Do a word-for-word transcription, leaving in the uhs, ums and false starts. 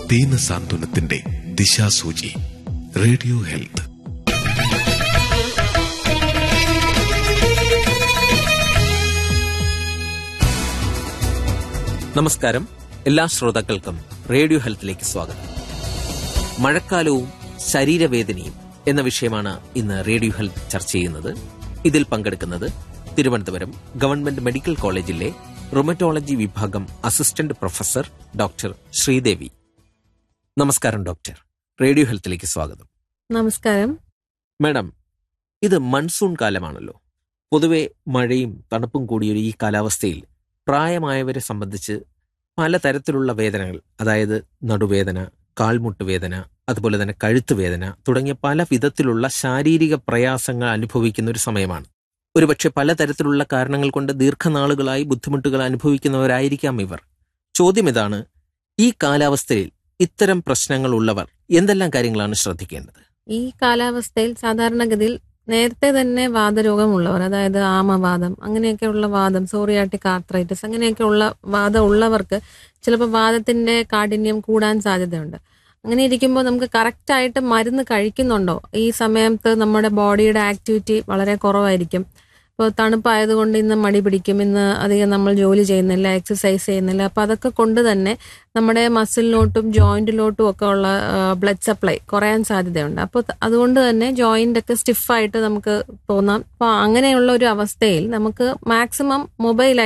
ദീനസാന്ത്വനത്തിന്റെ ദിശാസൂചി. Radio health. നമസ്കാരം. എല്ലാ ശ്രോതാക്കൾക്കും റേഡിയോ ഹെൽത്തിലേക്ക് സ്വാഗതം. മഴക്കാലവും ശരീരവേദനയും എന്ന വിഷയമാണ് ഇന്ന് റേഡിയോ ഹെൽത്ത് ചർച്ച ചെയ്യുന്നത്. ഇതിൽ പങ്കെടുക്കുന്നത് തിരുവനന്തപുരം ഗവൺമെന്റ് മെഡിക്കൽ കോളേജിലെ റുമറ്റോളജി വിഭാഗം അസിസ്റ്റന്റ് പ്രൊഫസർ ഡോക്ടർ ശ്രീദേവി. നമസ്കാരം ഡോക്ടർ. റേഡിയോ ഹെൽത്തിലേക്ക് സ്വാഗതം. നമസ്കാരം മാഡം, ഇത് മൺസൂൺ കാലമാണല്ലോ. പൊതുവെ മഴയും തണുപ്പും കൂടിയൊരു ഈ കാലാവസ്ഥയിൽ പ്രായമായവരെ സംബന്ധിച്ച് പലതരത്തിലുള്ള വേദനകൾ, അതായത് നടുവേദന, കാൽമുട്ട് വേദന, അതുപോലെ തന്നെ കഴുത്ത് വേദന തുടങ്ങിയ പല വിധത്തിലുള്ള ശാരീരിക പ്രയാസങ്ങൾ അനുഭവിക്കുന്ന ഒരു സമയമാണ്. ഒരുപക്ഷെ പലതരത്തിലുള്ള കാരണങ്ങൾ കൊണ്ട് ദീർഘനാളുകളായി ബുദ്ധിമുട്ടുകൾ അനുഭവിക്കുന്നവരായിരിക്കാം ഇവർ. ചോദ്യം ഇതാണ്: ഈ കാലാവസ്ഥയിൽ ഇത്തരം പ്രശ്നങ്ങൾ ഉള്ളവർ എന്തെല്ലാം കാര്യങ്ങളാണ് ശ്രദ്ധിക്കേണ്ടത്? ഈ കാലാവസ്ഥയിൽ സാധാരണഗതിയിൽ നേരത്തെ തന്നെ വാതരോഗമുള്ളവർ, അതായത് ആമവാദം, അങ്ങനെയൊക്കെയുള്ള വാദം, സോറിയാട്ടിക് ആർത്രൈറ്റിസ്, അങ്ങനെയൊക്കെയുള്ള വാദം ഉള്ളവർക്ക് ചിലപ്പോൾ വാദത്തിന്റെ കാഠിന്യം കൂടാൻ സാധ്യതയുണ്ട്. അങ്ങനെ ഇരിക്കുമ്പോൾ നമുക്ക് കറക്റ്റായിട്ട് മരുന്ന് കഴിക്കുന്നുണ്ടോ? ഈ സമയത്ത് നമ്മുടെ ബോഡിയുടെ ആക്ടിവിറ്റി വളരെ കുറവായിരിക്കും. ഇപ്പോൾ തണുപ്പായതുകൊണ്ട് ഇന്ന് മടി പിടിക്കും, ഇന്ന് അധികം നമ്മൾ ജോലി ചെയ്യുന്നില്ല, എക്സസൈസ് ചെയ്യുന്നില്ല. അപ്പോൾ അതൊക്കെ കൊണ്ട് തന്നെ നമ്മുടെ മസിലിലോട്ടും ജോയിന്റിലോട്ടും ഒക്കെ ഉള്ള ബ്ലഡ് സപ്ലൈ കുറയാൻ സാധ്യതയുണ്ട്. അപ്പോൾ അതുകൊണ്ട് തന്നെ ജോയിന്റ് ഒക്കെ സ്റ്റിഫായിട്ട് നമുക്ക് തോന്നാം. അപ്പോൾ അങ്ങനെയുള്ള ഒരു അവസ്ഥയിൽ നമുക്ക് മാക്സിമം മൊബൈൽ